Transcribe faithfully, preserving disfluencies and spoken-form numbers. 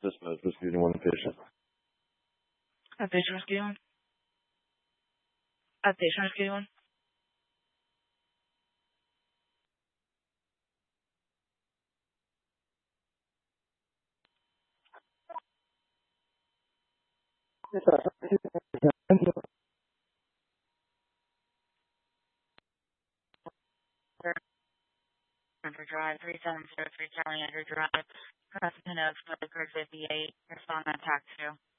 Dispatch Whiskey one patient. Attention Whiskey one. Attention Whiskey one. Yes, sir. Andrew Drive, three seven zero three Caliander Drive, President of Grid fifty-eight, respond on tax two.